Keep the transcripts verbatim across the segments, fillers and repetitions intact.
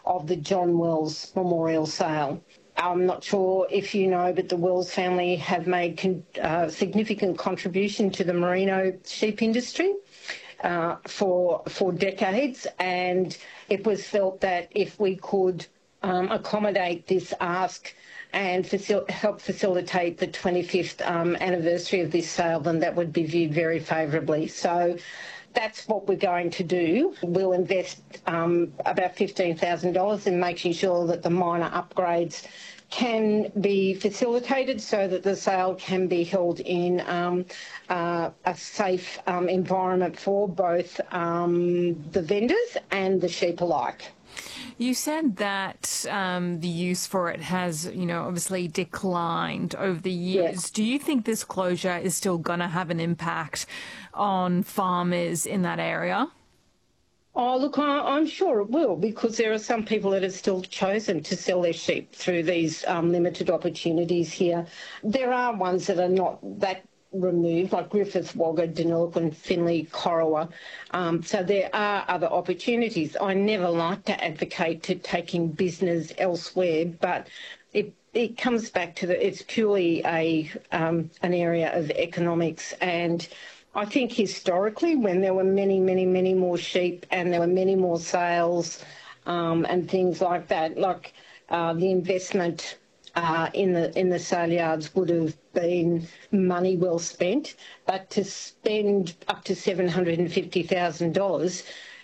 of the John Wells Memorial Sale. I'm not sure if you know, but the Wells family have made con- uh, significant contribution to the merino sheep industry uh, for for decades, and it was felt that if we could um, accommodate this ask and facil- help facilitate the twenty-fifth um, anniversary of this sale, then that would be viewed very favourably. So that's what we're going to do. We'll invest um, about fifteen thousand dollars in making sure that the minor upgrades can be facilitated so that the sale can be held in um, uh, a safe um, environment for both um, the vendors and the sheep alike. You said that um, the use for it has, you know, obviously declined over the years. Yes. Do you think this closure is still going to have an impact on farmers in that area? Oh, look, I, I'm sure it will, because there are some people that have still chosen to sell their sheep through these um, limited opportunities here. There are ones that are not that removed, like Griffith, Wagga, Deniliquin, Finley, Corowa. Um, so there are other opportunities. I never like to advocate to taking business elsewhere, but it it comes back to the, it's purely a um, an area of economics. And I think historically, when there were many, many, many more sheep and there were many more sales um, and things like that, like uh, the investment Uh, in the in the sale yards would have been money well spent, but to spend up to seven hundred fifty thousand dollars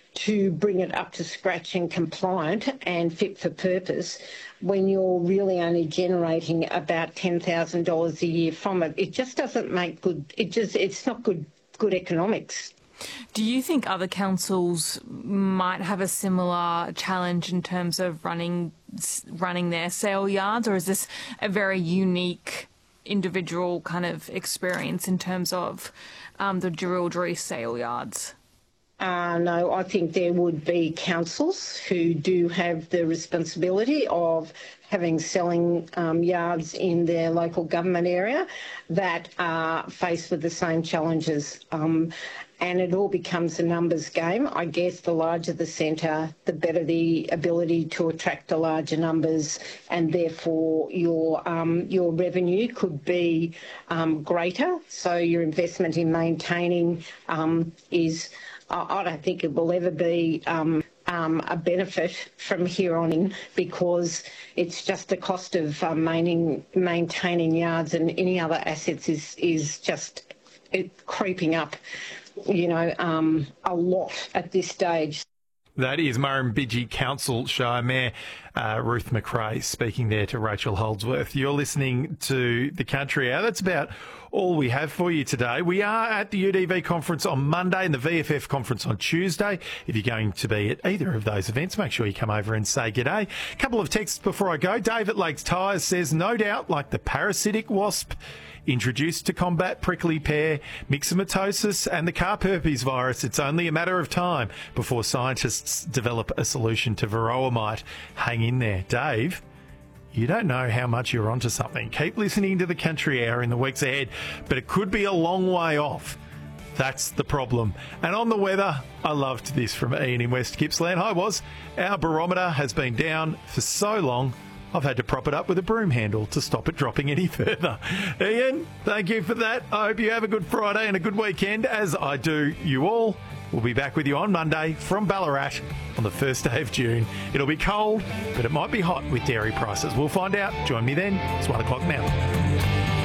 to bring it up to scratch and compliant and fit for purpose, when you're really only generating about ten thousand dollars a year from it, it just doesn't make good. It just it's not good good economics. Do you think other councils might have a similar challenge in terms of running running their sale yards, or is this a very unique individual kind of experience in terms of um, the Jerilderie sale yards? Uh, no, I think there would be councils who do have the responsibility of having selling um, yards in their local government area that are faced with the same challenges. Um, and it all becomes a numbers game. I guess the larger the centre, the better the ability to attract the larger numbers, and therefore your um, your revenue could be um, greater. So your investment in maintaining um, is, I don't think it will ever be um, um, a benefit from here on in, because it's just the cost of um, maintaining, maintaining yards and any other assets is, is just it, creeping up, you know, um, a lot at this stage. That is Murrumbidgee Council Shire Mayor uh, Ruth McRae speaking there to Rachel Holdsworth. You're listening to The Country Hour. That's about all we have for you today. We are at the U D V conference on Monday and the V F F conference on Tuesday. If you're going to be at either of those events, make sure you come over and say g'day. A couple of texts before I go. Dave at Lakes Tyres says, no doubt, like the parasitic wasp introduced to combat prickly pear, myxomatosis and the carp herpes virus, it's only a matter of time before scientists develop a solution to varroa mite. Hang in there. Dave, you don't know how much you're onto something. Keep listening to The Country Hour in the weeks ahead, but it could be a long way off. That's the problem. And on the weather, I loved this from Ian in West Gippsland. Hi, Was. Our barometer has been down for so long, I've had to prop it up with a broom handle to stop it dropping any further. Ian, thank you for that. I hope you have a good Friday and a good weekend, as I do you all. We'll be back with you on Monday from Ballarat on the first day of June. It'll be cold, but it might be hot with dairy prices. We'll find out. Join me then. It's one o'clock now.